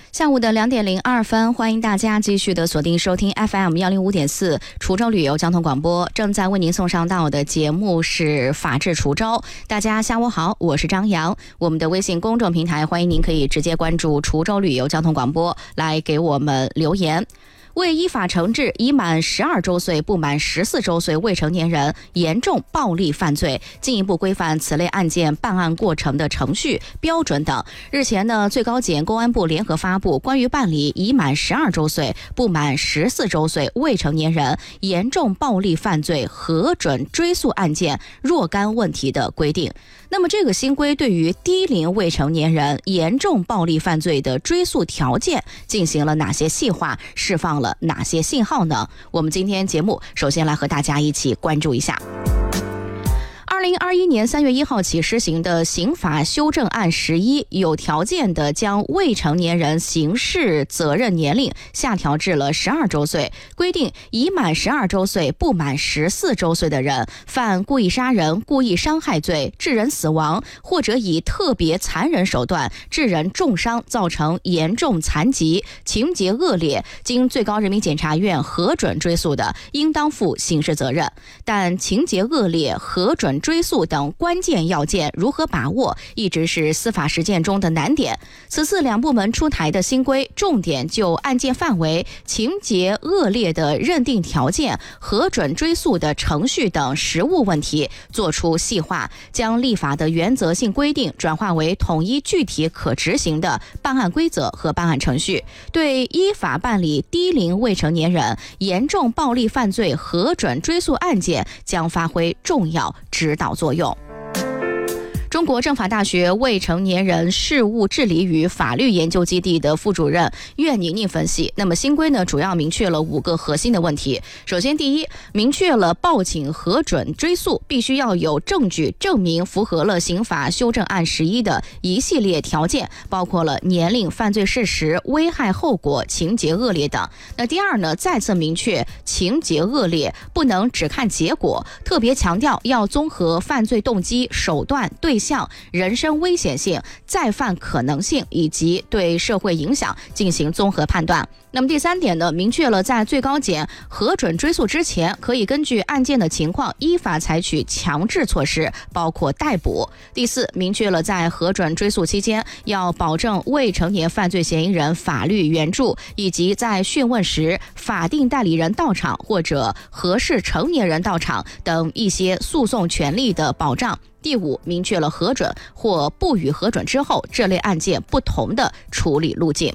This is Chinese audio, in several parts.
下午的2点02分，欢迎大家继续的锁定收听 FM 105.4滁州旅游交通广播。正在为您送上到的节目是法治滁州。大家下午好，我是张扬。我们的微信公众平台，欢迎您可以直接关注滁州旅游交通广播，来给我们留言。为依法惩治已满12周岁不满14周岁未成年人严重暴力犯罪，进一步规范此类案件办案过程的程序标准等。日前呢，最高检、公安部联合发布关于办理已满12周岁不满14周岁未成年人严重暴力犯罪核准追诉案件若干问题的规定。那么这个新规对于低龄未成年人严重暴力犯罪的追诉条件进行了哪些细化，释放了哪些信号呢？我们今天节目首先来和大家一起关注一下。2021年3月1号起施行的刑法修正案11，有条件的将未成年人刑事责任年龄下调至了12周岁，规定已满12周岁不满14周岁的人犯故意杀人、故意伤害罪、致人死亡，或者以特别残忍手段致人重伤造成严重残疾，情节恶劣，经最高人民检察院核准追诉的，应当负刑事责任。但情节恶劣、核准追诉等关键要件如何把握，一直是司法实践中的难点。此次两部门出台的新规，重点就案件范围、情节恶劣的认定条件、核准追诉的程序等实务问题做出细化，将立法的原则性规定转化为统一具体可执行的办案规则和办案程序，对依法办理低龄未成年人严重暴力犯罪核准追诉案件将发挥重要指导作用。中国政法大学未成年人事务治理与法律研究基地的副主任苑宁宁分析，那么新规呢，主要明确了5个核心的问题。首先，第一，明确了报警核准追诉必须要有证据证明符合了刑法修正案11的一系列条件，包括了年龄、犯罪事实、危害后果、情节恶劣等。那第二呢，再次明确情节恶劣不能只看结果，特别强调要综合犯罪动机、手段、对象、人身危险性、再犯可能性以及对社会影响进行综合判断。那么第三点呢，明确了在最高检核准追诉之前，可以根据案件的情况依法采取强制措施，包括逮捕。第四，明确了在核准追诉期间要保证未成年犯罪嫌疑人法律援助，以及在讯问时法定代理人到场或者合适成年人到场等一些诉讼权利的保障。第五，明确了核准或不予核准之后这类案件不同的处理路径。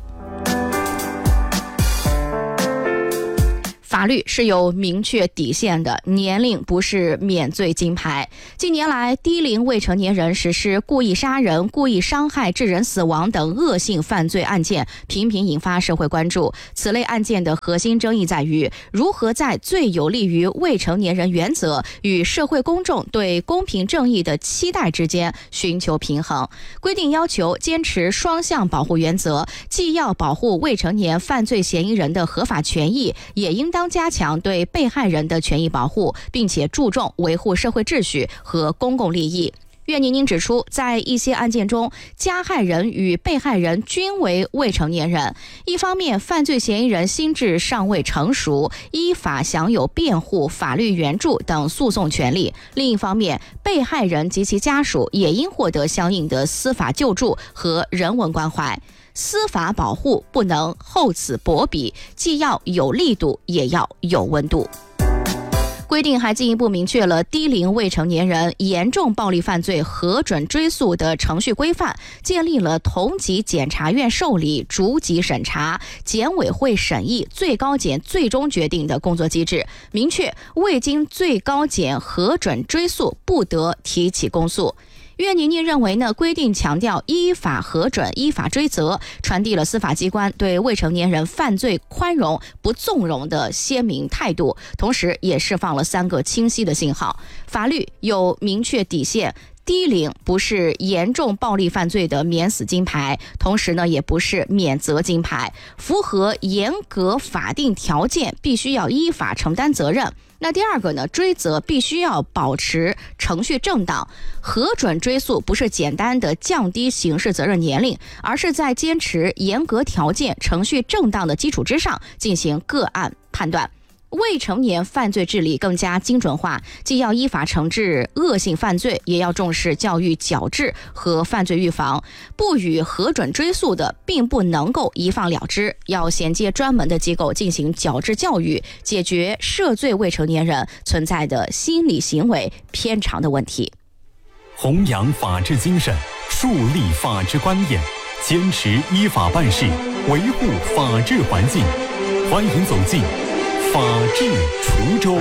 法律是有明确底线的，年龄不是免罪金牌。近年来，低龄未成年人实施故意杀人、故意伤害、致人死亡等恶性犯罪案件频频引发社会关注。此类案件的核心争议在于，如何在最有利于未成年人原则与社会公众对公平正义的期待之间寻求平衡。规定要求坚持双向保护原则，既要保护未成年犯罪嫌疑人的合法权益，也应当加强对被害人的权益保护，并且注重维护社会秩序和公共利益。苑宁宁指出，在一些案件中，加害人与被害人均为未成年人，一方面犯罪嫌疑人心智尚未成熟，依法享有辩护、法律援助等诉讼权利；另一方面，被害人及其家属也应获得相应的司法救助和人文关怀。司法保护不能厚此薄彼，既要有力度，也要有温度。规定还进一步明确了低龄未成年人严重暴力犯罪核准追诉的程序规范，建立了同级检察院受理、逐级审查、检委会审议、最高检最终决定的工作机制，明确未经最高检核准追诉不得提起公诉。苑宁宁认为呢，规定强调依法核准、依法追责，传递了司法机关对未成年人犯罪宽容不纵容的鲜明态度，同时也释放了3个清晰的信号：法律有明确底线，低龄不是严重暴力犯罪的免死金牌，同时呢也不是免责金牌，符合严格法定条件必须要依法承担责任。 那第二个呢，追责必须要保持程序正当，核准追诉不是简单的降低刑事责任年龄，而是在坚持严格条件、程序正当的基础之上进行个案判断。未成年犯罪治理更加精准化，既要依法惩治恶性犯罪，也要重视教育矫治和犯罪预防。不予核准追诉的，并不能够一放了之，要衔接专门的机构进行矫治教育，解决涉罪未成年人存在的心理行为偏差的问题。 弘扬法治精神，树立法治观念，坚持依法办事，维护法治环境。欢迎走进法治滁州。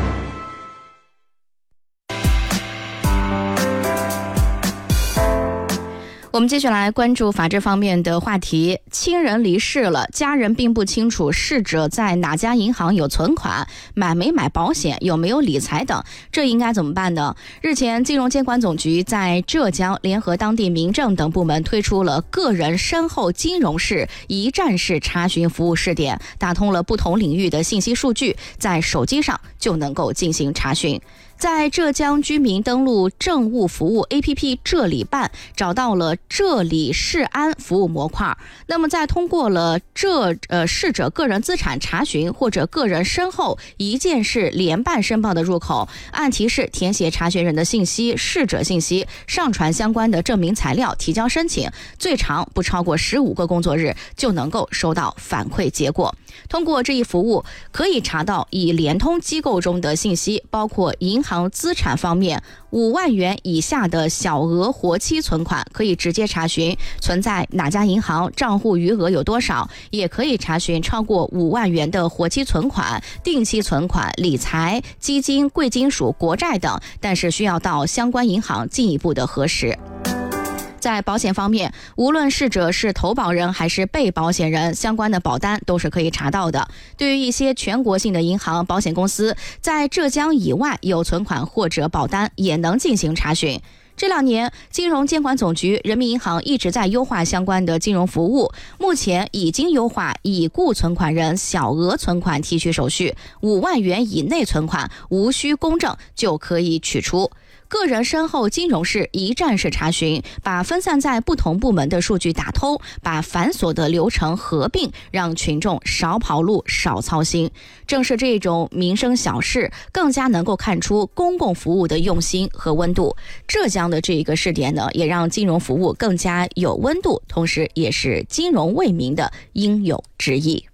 我们继续来关注法治方面的话题。亲人离世了，家人并不清楚逝者在哪家银行有存款，买没买保险，有没有理财等，这应该怎么办呢？日前，金融监管总局在浙江联合当地民政等部门推出了个人身后金融式一站式查询服务试点，打通了不同领域的信息数据，在手机上就能够进行查询。在浙江居民登录政务服务 APP 浙理办找到了浙理世安服务模块，那么在通过了逝者个人资产查询或者个人身后一键式联办申报的入口，按提示填写查询人的信息、逝者信息，上传相关的证明材料，提交申请，最长不超过15个工作日就能够收到反馈结果。通过这一服务，可以查到已联通机构中的信息，包括银行资产方面，5万元以下的小额活期存款可以直接查询存在哪家银行，账户余额有多少，也可以查询超过5万元的活期存款、定期存款、理财、基金、贵金属、国债等，但是需要到相关银行进一步的核实。在保险方面，无论逝者是投保人还是被保险人，相关的保单都是可以查到的。对于一些全国性的银行、保险公司在浙江以外有存款或者保单，也能进行查询。这2年，金融监管总局、人民银行一直在优化相关的金融服务，目前已经优化已故存款人小额存款提取手续，5万元以内存款无需公证就可以取出。个人身后金融式一站式查询，把分散在不同部门的数据打通，把繁琐的流程合并，让群众少跑路、少操心。正是这种民生小事，更加能够看出公共服务的用心和温度。浙江的这一个试点呢，也让金融服务更加有温度，同时也是金融为民的应有之义。